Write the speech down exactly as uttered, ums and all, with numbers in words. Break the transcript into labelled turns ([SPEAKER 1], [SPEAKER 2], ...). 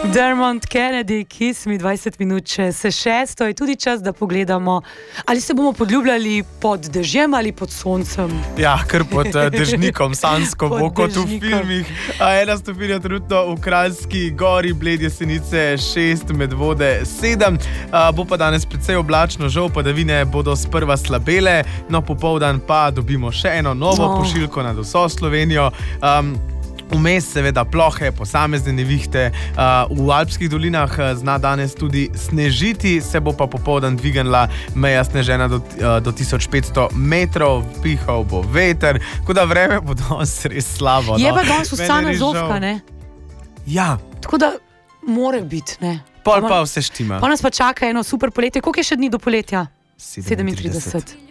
[SPEAKER 1] Dermot Kennedy, Kiss Me, dvajset minut čez šesto je tudi čas, da pogledamo, ali se bomo podljubljali pod dežjem ali pod soncem.
[SPEAKER 2] Ja, kar pod uh, dežnikom, sansko bo kot v filmih. Uh, ena stopinja trenutno v Kranjski Gori, Bled Jesenice šest, Medvode sedem. Uh, bo pa danes precej oblačno, žal padavine bodo sprva slabele, no popoldan pa dobimo še eno novo
[SPEAKER 1] No.
[SPEAKER 2] pošiljko nad vso Slovenijo. Um, Vmes seveda plohe, posamezne nevihte, uh, v alpskih dolinah uh, zna danes tudi snežiti, se bo pa popoldan dvignila meja snežena do, uh, do tisoč petsto metrov, pihal bo veter, tako da vreme bo danes res slabo.
[SPEAKER 1] Je
[SPEAKER 2] no.
[SPEAKER 1] pa danes vsa
[SPEAKER 2] Meni je
[SPEAKER 1] nazovka,
[SPEAKER 2] žal.
[SPEAKER 1] ne?
[SPEAKER 2] Ja,
[SPEAKER 1] Tako da more biti, ne?
[SPEAKER 2] pol pa vse štima.
[SPEAKER 1] Pa nas pa čaka eno super poletje. Koliko je še dni do poletja?
[SPEAKER 2] sedemintrideset.
[SPEAKER 1] sedemintrideset.